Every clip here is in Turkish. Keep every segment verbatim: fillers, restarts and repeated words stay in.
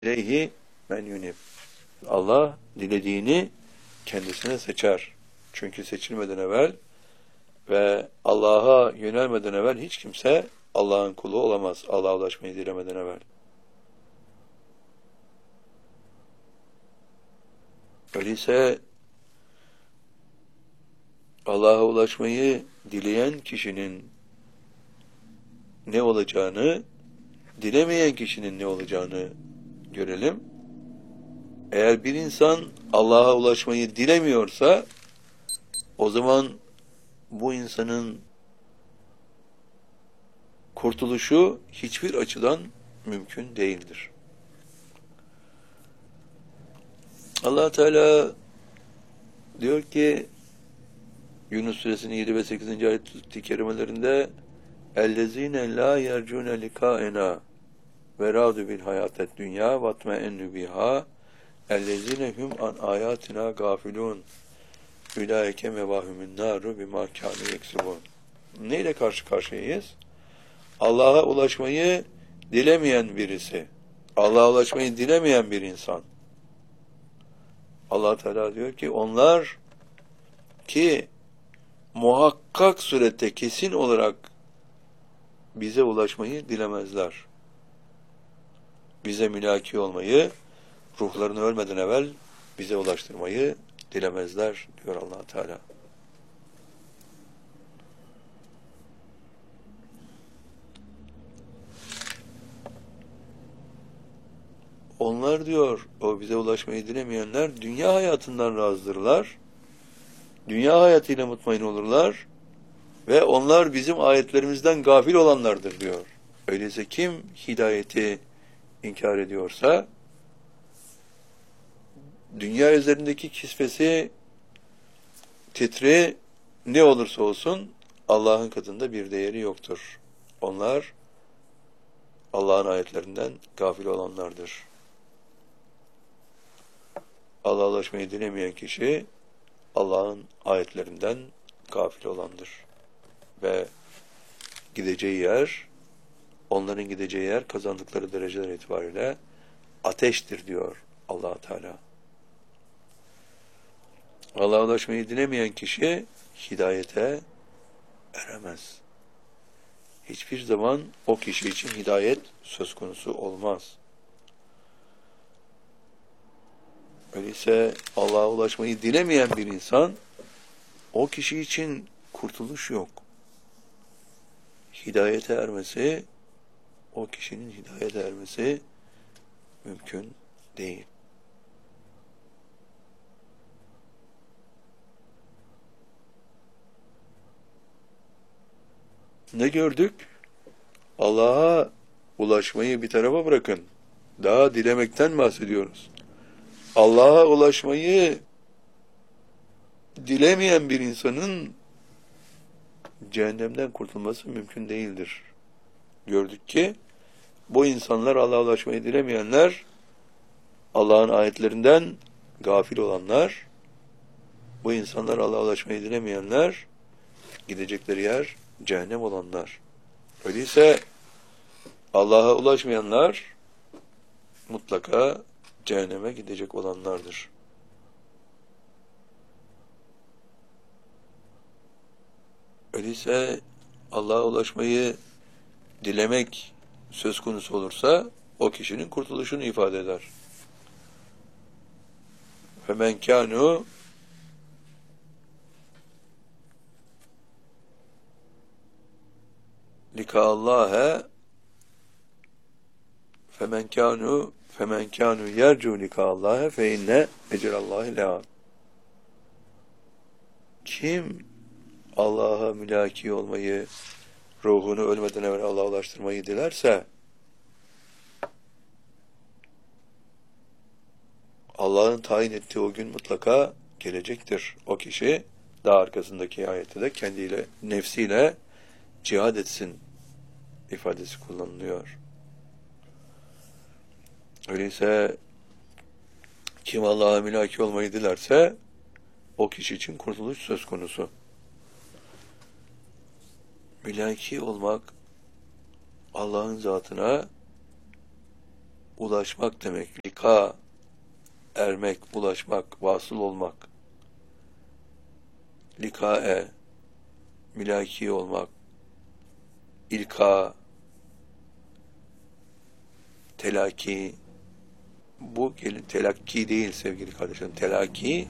İleyhi men yunib. Allah dilediğini kendisine seçer. Çünkü seçilmeden evvel ve Allah'a yönelmeden evvel hiç kimse Allah'ın kulu olamaz. Allah'a ulaşmayı dilemeden evvel. Öyleyse Allah'a ulaşmayı dileyen kişinin ne olacağını, dilemeyen kişinin ne olacağını görelim. Eğer bir insan Allah'a ulaşmayı dilemiyorsa, o zaman bu insanın kurtuluşu hiçbir açıdan mümkün değildir. Allah Teala diyor ki Yunus Suresinin yedi ve sekizinci ayet-i kerimelerinde اَلَّذ۪ينَ لَا يَرْجُونَ لِقَاءَنَا وَرَادُ بِالْحَيَاةَ الدُّنْيَا وَاتْمَئَنُّ بِهَا اَلَّذ۪ينَ هُمْ عَنْ آيَاتِنَا غَافِلُونَ اُولَٰئِكَ مَوَاهُمُ النَّارُ بِمَا كَانُوا يَكْسِبُونَ. Neyle karşı karşıyayız? Allah'a ulaşmayı dilemeyen birisi. Allah'a ulaşmayı dilemeyen bir insan. Allah Teala diyor ki onlar ki muhakkak surette kesin olarak bize ulaşmayı dilemezler. Bize mülaki olmayı, ruhlarını ölmeden evvel bize ulaştırmayı dilemezler diyor Allah Teala. Onlar diyor, o bize ulaşmayı dilemeyenler dünya hayatından razıdırlar. Dünya hayatıyla mutmain olurlar ve onlar bizim ayetlerimizden gafil olanlardır diyor. Öyleyse kim hidayeti inkar ediyorsa dünya üzerindeki kisvesi, titri ne olursa olsun Allah'ın katında bir değeri yoktur. Onlar Allah'ın ayetlerinden gafil olanlardır. Allah'a ulaşmayı dilemeyen kişi Allah'ın ayetlerinden gafil olandır. Ve gideceği yer, onların gideceği yer kazandıkları dereceler itibariyle ateştir diyor Allah Teala. Allah'a ulaşmayı dilemeyen kişi hidayete eremez. Hiçbir zaman o kişi için hidayet söz konusu olmaz. Öyleyse Allah'a ulaşmayı dilemeyen bir insan, o kişi için kurtuluş yok. Hidayete ermesi, o kişinin hidayete ermesi mümkün değil. Ne gördük? Allah'a ulaşmayı bir tarafa bırakın. Daha dilemekten bahsediyoruz. Allah'a ulaşmayı dilemeyen bir insanın cehennemden kurtulması mümkün değildir. Gördük ki bu insanlar, Allah'a ulaşmayı dilemeyenler, Allah'ın ayetlerinden gafil olanlar, bu insanlar Allah'a ulaşmayı dilemeyenler, gidecekleri yer cehennem olanlar. Öyleyse Allah'a ulaşmayanlar mutlaka cehenneme gidecek olanlardır. Öyleyse Allah'a ulaşmayı dilemek söz konusu olursa o kişinin kurtuluşunu ifade eder. فَمَنْ كَانُوا لِكَا اللّٰهَ فَمَنْ كَانُوا فَمَنْ كَانُوا يَرْجُوا لِكَا اللّٰهَ فَاِنَّ اَجْرَ اللّٰهِ لَعَامٍ. Kim Allah'a mülaki olmayı, ruhunu ölmeden evvel Allah'a ulaştırmayı dilerse, Allah'ın tayin ettiği o gün mutlaka gelecektir. O kişi daha arkasındaki ayette de kendiyle, nefsiyle cihad etsin ifadesi kullanılıyor. Öyleyse kim Allah'a mülaki olmayı dilerse o kişi için kurtuluş söz konusu. Mülaki olmak Allah'ın zatına ulaşmak demek. Lika, ermek, ulaşmak, vasıl olmak. Likae, milaki olmak. İlka, telaki. Bu telakki değil sevgili kardeşlerim. Telaki,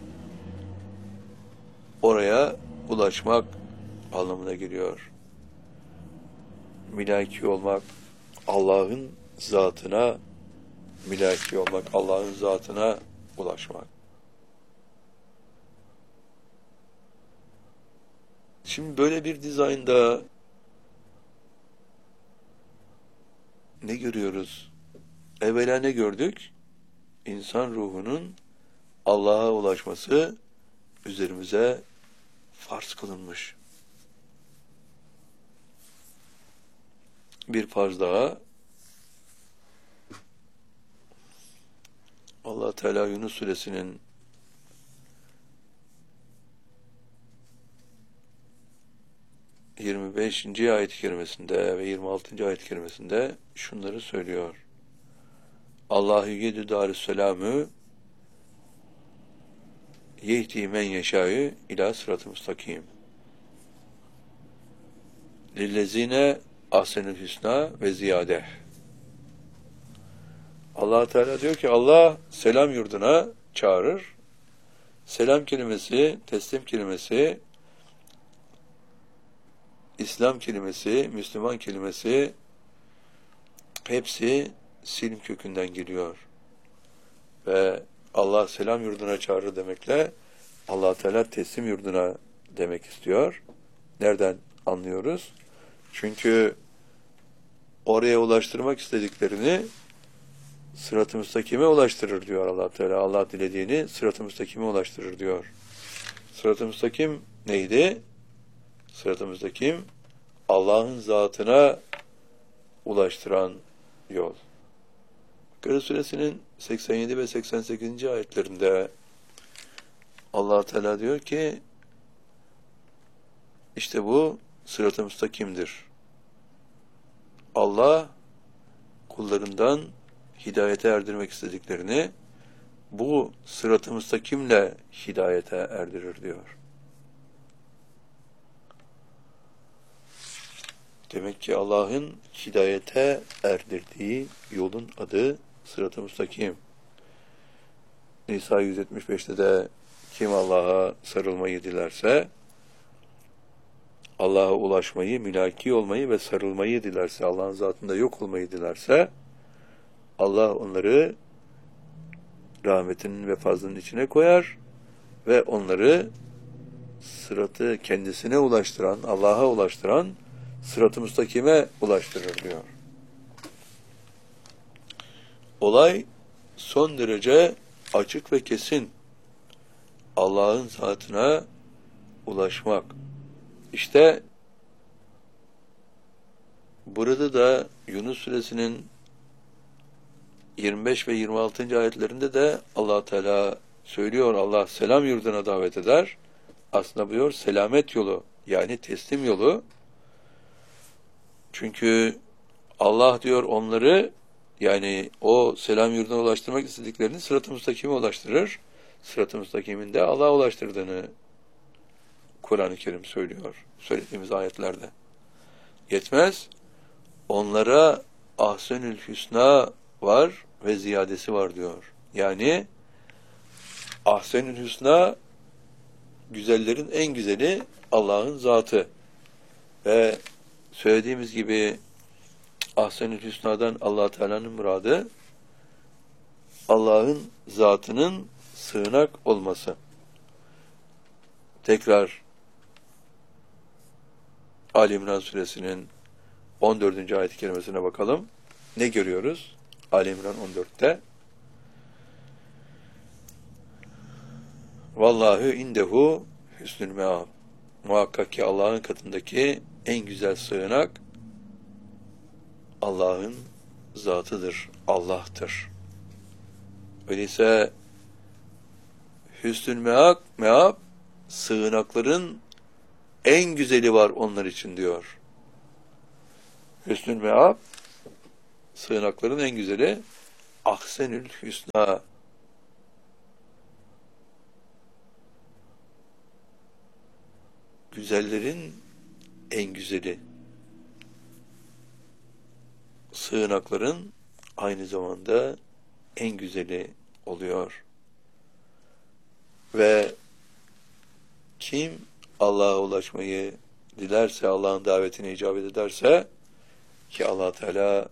oraya ulaşmak anlamına geliyor. Milaki olmak, Allah'ın zatına milaki olmak, Allah'ın zatına ulaşmak. Şimdi böyle bir dizaynda ne görüyoruz? Evvela ne gördük? İnsan ruhunun Allah'a ulaşması üzerimize farz kılınmış. Bir farz daha, Allah Teala Yunus suresinin yirmi beşinci ayet-i kerimesinde ve yirmi altıncı ayet-i kerimesinde şunları söylüyor. Allahu yedü darüsselamü yehdi men yeşâ'ü ilâ sırat-ı müstakim. Lillezine ahsenül hüsna ve ziyade. Allah Teala diyor ki Allah selam yurduna çağırır. Selam kelimesi, teslim kelimesi, İslam kelimesi, Müslüman kelimesi hepsi silm kökünden geliyor. Ve Allah selam yurduna çağırır demekle Allah Teala teslim yurduna demek istiyor. Nereden anlıyoruz? Çünkü oraya ulaştırmak istediklerini sırat-ı müstakime ulaştırır diyor Allah Teala. Allah dilediğini sırat-ı müstakime ulaştırır diyor. Sırat-ı müstakim neydi? Sırat-ı müstakim Allah'ın zatına ulaştıran yol. Bakara suresinin seksen yedi ve seksen sekizinci ayetlerinde Allah Teala diyor ki işte bu sırat-ı müstakimdir. Allah kullarından hidayete erdirmek istediklerini bu sırat-ı müstakimle hidayete erdirir diyor. Demek ki Allah'ın hidayete erdirdiği yolun adı sırat-ı müstakim. Nisa yüz yetmiş beşte de kim Allah'a sarılmayı dilerse, Allah'a ulaşmayı, mülaki olmayı ve sarılmayı dilerse, Allah'ın zatında yok olmayı dilerse, Allah onları rahmetinin ve fazlının içine koyar ve onları sıratı kendisine ulaştıran, Allah'a ulaştıran sırat-ı müstakime ulaştırır diyor. Olay son derece açık ve kesin. Allah'ın zatına ulaşmak. İşte burada da Yunus suresinin yirmi beş ve yirmi altıncı ayetlerinde de Allah Teala söylüyor. Allah selam yurduna davet eder. Aslında buyuruyor selamet yolu, yani teslim yolu. Çünkü Allah diyor onları, yani o selam yurduna ulaştırmak istediklerini sırat-ı müstakime ulaştırır. Sırat-ı müstakimin de Allah'a ulaştırdığını Kur'an-ı Kerim söylüyor. Söylediğimiz ayetlerde. Yetmez. Onlara ahsenül hüsna var ve ziyadesi var diyor. Yani ahsenül hüsna, güzellerin en güzeli Allah'ın zatı. Ve söylediğimiz gibi ahsenül hüsnadan Allah Teala'nın muradı Allah'ın zatının sığınak olması. Tekrar Ali İmran suresinin on dördüncü ayet-i kerimesine bakalım. Ne görüyoruz? Ali İmran on dörtte Vallahu indehu hüsnül meab. Muhakkak ki Allah'ın katındaki en güzel sığınak Allah'ın zatıdır, Allah'tır. Öyleyse hüsnül meab, meab sığınakların en güzeli var onlar için diyor. Hüsnül meab sığınakların en güzeli. ahsenül hüsna. Güzellerin en güzeli. Sığınakların aynı zamanda en güzeli oluyor. Ve kim Allah'a ulaşmayı dilerse, Allah'ın davetine icabet ederse, ki Allah Teala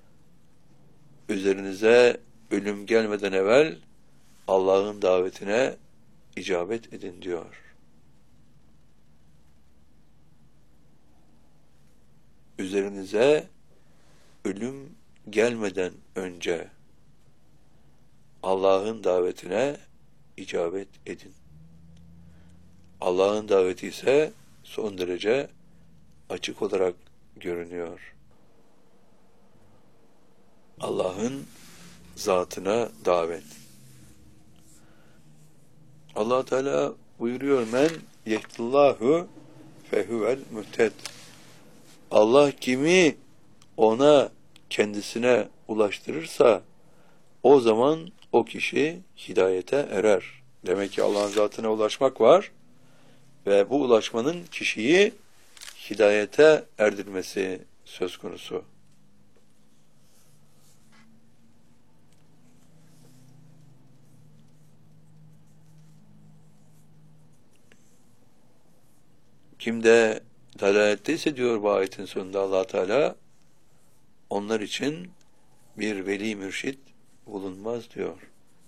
üzerinize ölüm gelmeden evvel Allah'ın davetine icabet edin diyor. Üzerinize ölüm gelmeden önce Allah'ın davetine icabet edin. Allah'ın daveti ise son derece açık olarak görünüyor. Allah'ın zatına davet. Allah Teala buyuruyor: men yehdillahu fehuvel muhted. Allah kimi ona kendisine ulaştırırsa o zaman o kişi hidayete erer. Demek ki Allah'ın zatına ulaşmak var ve bu ulaşmanın kişiyi hidayete erdirmesi söz konusu. Kimde dalaletteyse diyor bu ayetin sonunda Allah Teala, onlar için bir veli mürşit bulunmaz diyor.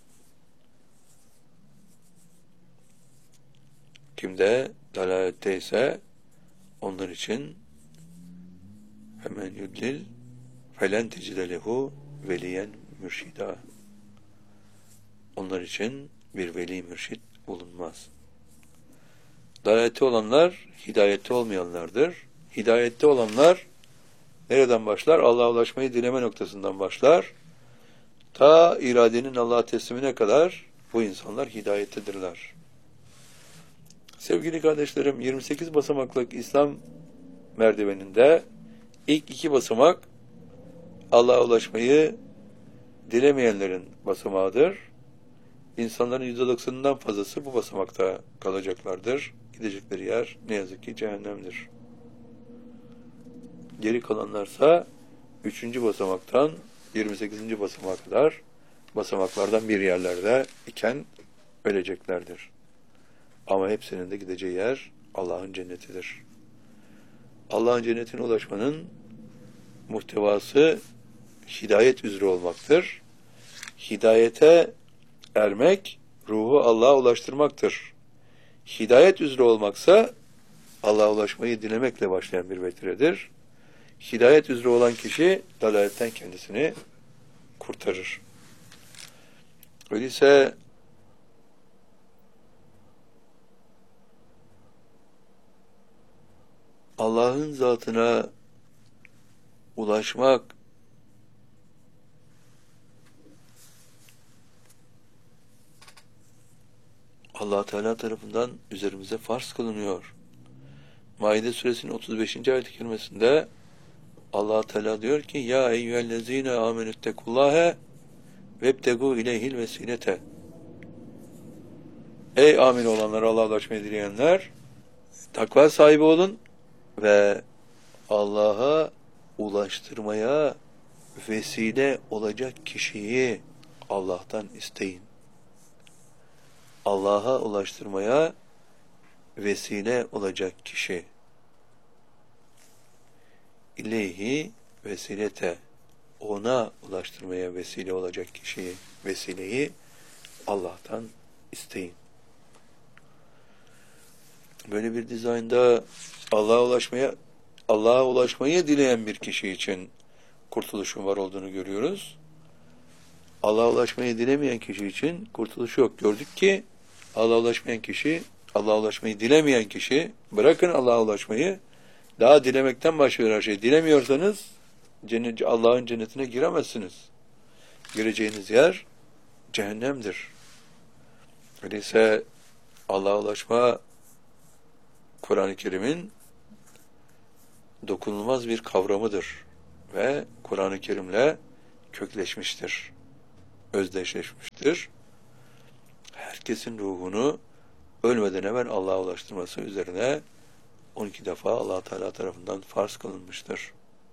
Kimde dalaletteyse onlar için hemen yudlil felen tecide lehu veliyen mürşida. Onlar için bir veli mürşit bulunmaz. Dalalette olanlar hidayette olmayanlardır. Hidayette olanlar nereden başlar? Allah'a ulaşmayı dileme noktasından başlar. Ta iradenin Allah'a teslimine kadar bu insanlar hidayettedirler. Sevgili kardeşlerim, yirmi sekiz basamaklık İslam merdiveninde ilk iki basamak Allah'a ulaşmayı dilemeyenlerin basamağıdır. İnsanların yüzde doksanından fazlası bu basamakta kalacaklardır. Gidecekleri yer ne yazık ki cehennemdir. Geri kalanlarsa üçüncü basamaktan yirmi sekizinci basamağa kadar basamaklardan bir yerlerde iken öleceklerdir. Ama hepsinin de gideceği yer Allah'ın cennetidir. Allah'ın cennetine ulaşmanın muhtevası hidayet üzere olmaktır. Hidayete ermek, ruhu Allah'a ulaştırmaktır. Hidayet üzere olmaksa Allah'a ulaşmayı dilemekle başlayan bir vetiredir. Hidayet üzere olan kişi dalaletten kendisini kurtarır. Öyleyse Allah'ın zatına ulaşmak Allah Teala tarafından üzerimize farz kılınıyor. Maide suresinin otuz beşinci ayet-i kerimesinde Allah Teala diyor ki: ya eyyühellezine amenüttekullâhe vebtegû ileyhil vesilete. Ey amin olanlar, Allah'a ulaşmayı dileyenler, takva sahibi olun ve Allah'a ulaştırmaya vesile olacak kişiyi Allah'tan isteyin. Allah'a ulaştırmaya vesile olacak kişi. İleyhi vesilete, ona ulaştırmaya vesile olacak kişiyi, vesileyi Allah'tan isteyin. Böyle bir dizaynda Allah'a ulaşmaya Allah'a ulaşmayı dileyen bir kişi için kurtuluşun var olduğunu görüyoruz. Allah'a ulaşmayı dilemeyen kişi için kurtuluş yok. Gördük ki Allah'a ulaşmayan kişi, Allah'a ulaşmayı dilemeyen kişi, bırakın Allah'a ulaşmayı, daha dilemekten başlıyor her şey. Dilemiyorsanız cennet, Allah'ın cennetine giremezsiniz. Gireceğiniz yer cehennemdir. Öyleyse Allah'a ulaşma Kur'an-ı Kerim'in dokunulmaz bir kavramıdır ve Kur'an-ı Kerim'le kökleşmiştir. özdeşleşmiştir. Herkesin ruhunu ölmeden evvel Allah'a ulaştırması üzerine on iki defa Allah Teala tarafından farz kılınmıştır.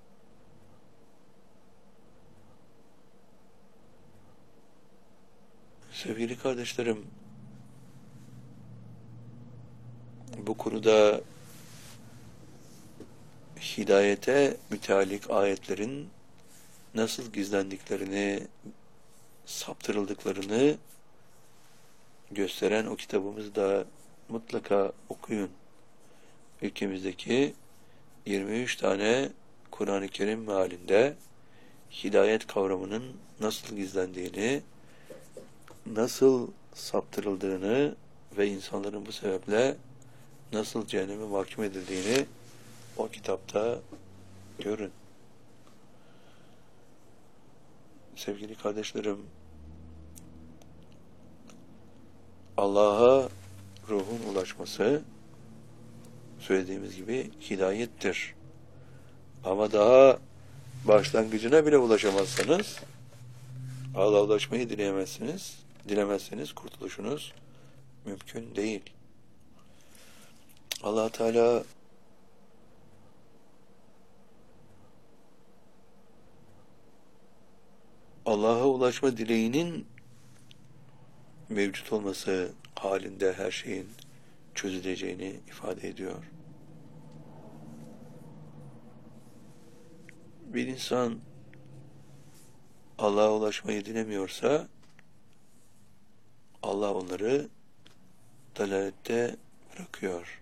Sevgili kardeşlerim, bu konuda hidayete müteallik ayetlerin nasıl gizlendiklerini, saptırıldıklarını gösteren o kitabımızı da mutlaka okuyun. Ülkemizdeki yirmi üç tane Kur'an-ı Kerim mealinde hidayet kavramının nasıl gizlendiğini, nasıl saptırıldığını ve insanların bu sebeple nasıl cehenneme mahkum edildiğini o kitapta görün. Sevgili kardeşlerim, Allah'a ruhun ulaşması söylediğimiz gibi hidayettir. Ama daha başlangıcına bile ulaşamazsanız, Allah'a ulaşmayı dileyemezsiniz. Dilemezseniz kurtuluşunuz mümkün değil. Allah Teala Allah'a ulaşma dileğinin mevcut olması halinde her şeyin çözüleceğini ifade ediyor. Bir insan Allah'a ulaşmayı dilemiyorsa Allah onları dalalette bırakıyor.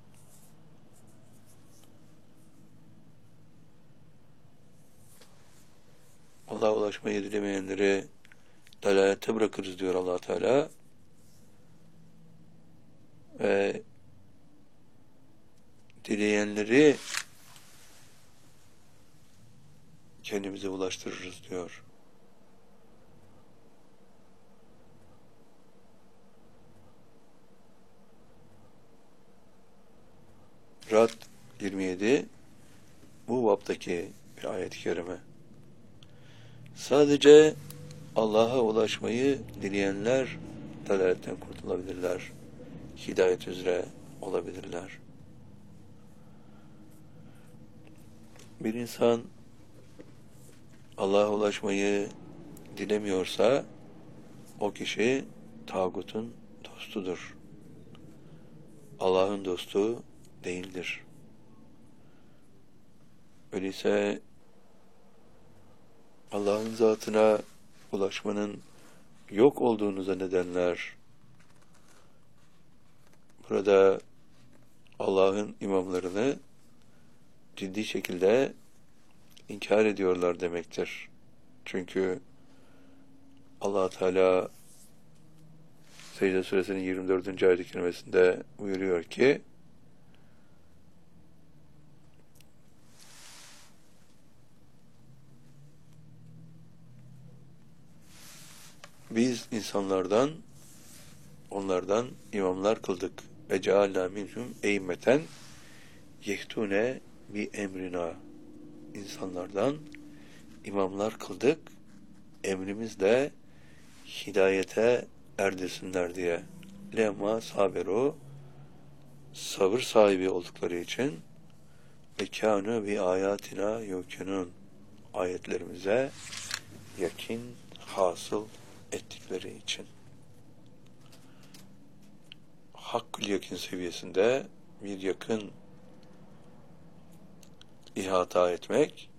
Allah'a ulaşmayı dilemeyenleri dalalette bırakırız diyor Allah Teala. Ve dileyenleri kendimize ulaştırırız diyor. Ra'd yirmi yedi bu baptaki bir ayet-i kerime. Sadece Allah'a ulaşmayı dileyenler dalaletten kurtulabilirler. Hidayet üzere olabilirler. Bir insan Allah'a ulaşmayı dilemiyorsa o kişi tağutun dostudur. Allah'ın dostu değildir. Öyleyse Allah'ın zatına ulaşmanın yok olduğunu zannedenler burada Allah'ın imamlarını ciddi şekilde inkar ediyorlar demektir. Çünkü Allah Teala Secde Suresinin yirmi dördüncü ayet-i kerimesinde buyuruyor ki biz insanlardan onlardan imamlar kıldık. Ve cealna minhum eymeten yehtune bi emrina. İnsanlardan imamlar kıldık. Emrimizle hidayete erdirsinler diye. Lema saberu, sabır sahibi oldukları için ve kânû bi ayatina yukenûn, ayetlerimize yakin hasıl ettikleri için. Hakkül yakin seviyesinde bir yakın ihata etmek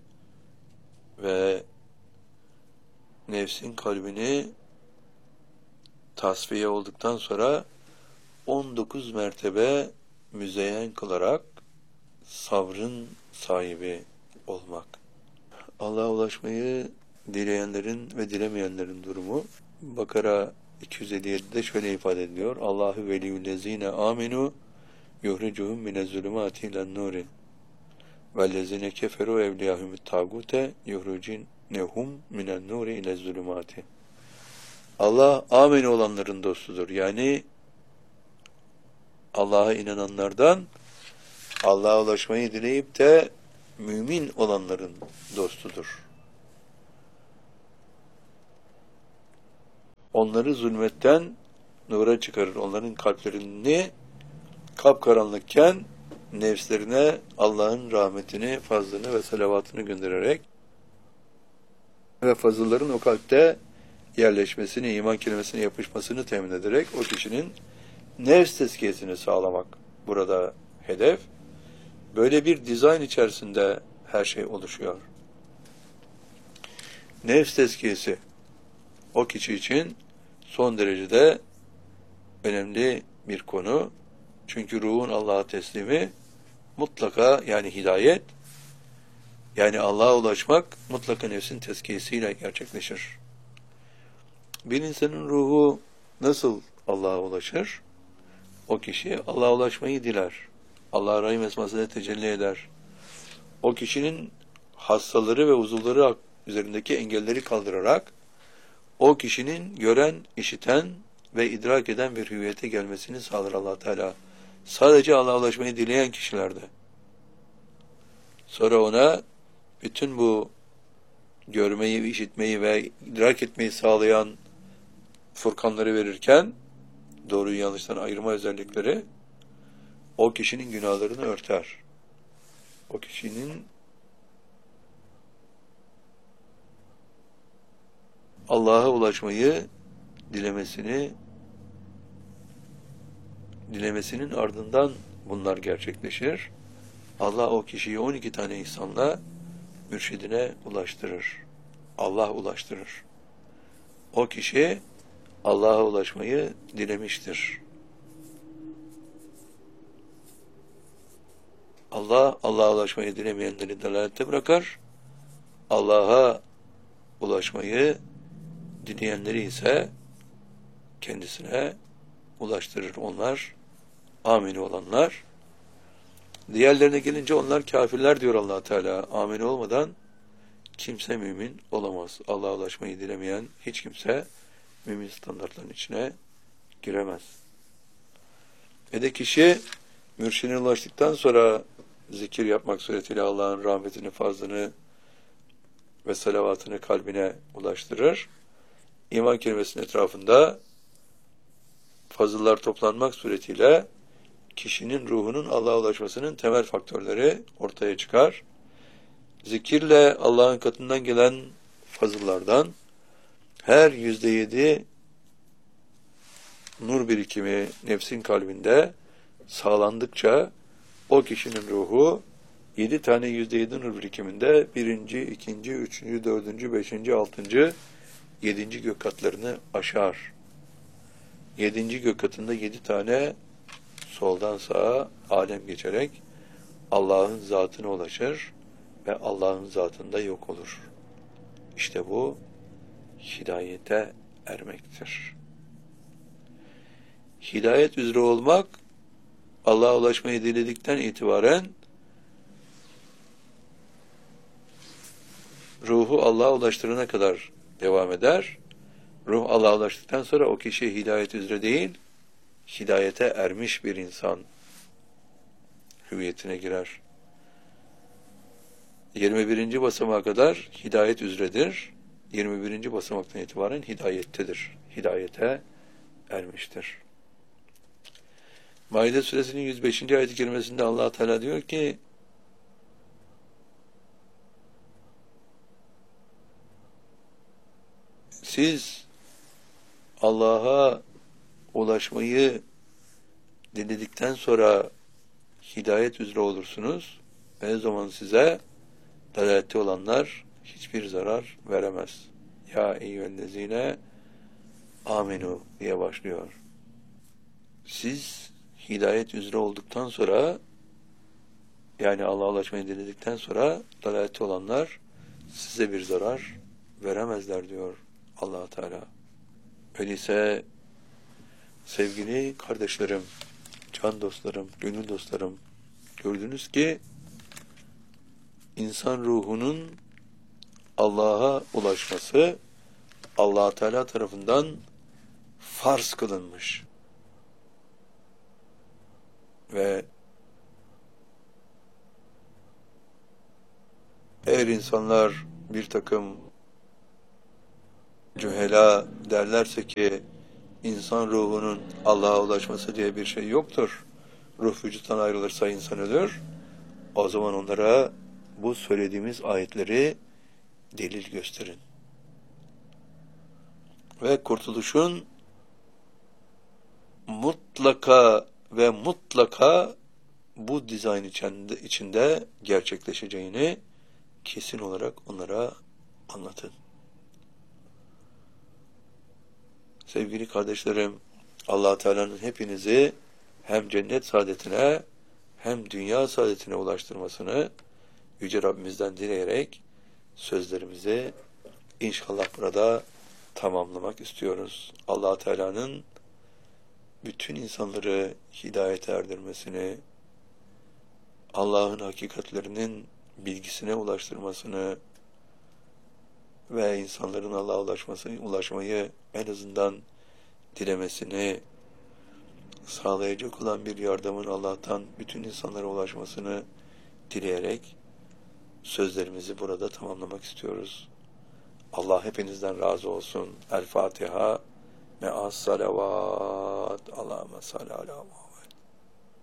ve nefsin kalbini tasfiye olduktan sonra on dokuz mertebe müzeyyen kılarak sabrın sahibi olmak. Allah'a ulaşmayı dileyenlerin ve dilemeyenlerin durumu Bakara iki yüz elli yedi'de şöyle ifade ediliyor. Allahu veliyyüllezine amenu yuhricuhum minezzulumati ilen-nuri vellezine keferu evliyahumut tagute yuhricinehum minen-nuri ilezzulumati. Allah amin olanların dostudur. Yani Allah'a inananlardan Allah'a ulaşmayı dileyip de mümin olanların dostudur. onları zulmetten nura çıkarır. Onların kalplerini kapkaranlıkken nefslerine Allah'ın rahmetini, fazlını ve salavatını göndererek ve fazılların o kalpte yerleşmesini, iman kelimesine yapışmasını temin ederek o kişinin nefs tezkiyesini sağlamak burada hedef. Böyle bir dizayn içerisinde her şey oluşuyor. Nefs tezkiyesi o kişi için son derecede önemli bir konu. Çünkü ruhun Allah'a teslimi mutlaka, yani hidayet, yani Allah'a ulaşmak mutlaka nefsin tezkiyesiyle gerçekleşir. Bir insanın ruhu nasıl Allah'a ulaşır? O kişi Allah'a ulaşmayı diler. Allah rahim esmasıyla tecelli eder. O kişinin hastaları ve uzuvları üzerindeki engelleri kaldırarak o kişinin gören, işiten ve idrak eden bir hüviyete gelmesini sağlar Allah Teala. Sadece Allah'a ulaşmayı dileyen kişilerde. Sonra ona bütün bu görmeyi, işitmeyi ve idrak etmeyi sağlayan furkanları verirken, doğruyu yanlıştan ayırma özellikleri, o kişinin günahlarını örter. O kişinin Allah'a ulaşmayı dilemesini, dilemesinin ardından bunlar gerçekleşir. Allah o kişiyi on iki tane ihsanla mürşidine ulaştırır. Allah ulaştırır. O kişi Allah'a ulaşmayı dilemiştir. Allah, Allah'a ulaşmayı dilemeyenleri dalalette bırakar. Allah'a ulaşmayı dileyenleri ise kendisine ulaştırır. Onlar amini olanlar. Diğerlerine gelince onlar kafirler diyor Allah Teala. Amini olmadan kimse mümin olamaz. Allah'a ulaşmayı dilemeyen hiç kimse mümin standartlarının içine giremez. Ve de kişi mürşidine ulaştıktan sonra zikir yapmak suretiyle Allah'ın rahmetini, fazlını ve salavatını kalbine ulaştırır. İman kelimesinin etrafında fazıllar toplanmak suretiyle kişinin ruhunun Allah'a ulaşmasının temel faktörleri ortaya çıkar. Zikirle Allah'ın katından gelen fazıllardan her yüzde yedi nur birikimi nefsin kalbinde sağlandıkça o kişinin ruhu yedi tane yüzde yedi nur birikiminde birinci, ikinci, üçüncü, dördüncü, beşinci, altıncı, yedinci gök katlarını aşar. Yedinci gök katında yedi tane soldan sağa alem geçerek Allah'ın zatına ulaşır ve Allah'ın zatında yok olur. İşte bu hidayete ermektir. Hidayet üzere olmak, Allah'a ulaşmayı diledikten itibaren ruhu Allah'a ulaştırana kadar devam eder. Ruh Allah'a ulaştıktan sonra o kişi hidayet üzere değil, hidayete ermiş bir insan hüviyetine girer. yirmi birinci basamağa kadar hidayet üzeredir. yirmi birinci basamaktan itibaren hidayettedir. Hidayete ermiştir. Maide suresinin yüz beşinci ayet-i kerimesinde Allah Teala diyor ki: siz Allah'a ulaşmayı diledikten sonra hidayet üzere olursunuz ve o zaman size dalalette olanlar hiçbir zarar veremez. Ya eyyühellezine aminu diye başlıyor. Siz hidayet üzere olduktan sonra, yani Allah'a ulaşmayı diledikten sonra dalalette olanlar size bir zarar veremezler diyor Allah Teala. Öyleyse sevgili kardeşlerim, can dostlarım, gönül dostlarım, gördünüz ki insan ruhunun Allah'a ulaşması Allah Teala tarafından farz kılınmış. Ve eğer insanlar bir takım cühela derlerse ki insan ruhunun Allah'a ulaşması diye bir şey yoktur, ruh vücuttan ayrılırsa insan ölür, o zaman onlara bu söylediğimiz ayetleri delil gösterin. Ve kurtuluşun mutlaka ve mutlaka bu dizayn içinde, içinde gerçekleşeceğini kesin olarak onlara anlatın. Sevgili kardeşlerim, Allah Teala'nın hepinizi hem cennet saadetine hem dünya saadetine ulaştırmasını Yüce Rabbimizden dileyerek sözlerimizi inşallah burada tamamlamak istiyoruz. Allah Teala'nın bütün insanları hidayete erdirmesini, Allah'ın hakikatlerinin bilgisine ulaştırmasını ve insanların Allah'a ulaşmasını, ulaşmayı en azından dilemesini sağlayacak olan bir yardımın Allah'tan bütün insanlara ulaşmasını dileyerek sözlerimizi burada tamamlamak istiyoruz. Allah hepinizden razı olsun. El Fatiha me'as salavat. Allahümme salli ala Muhammed.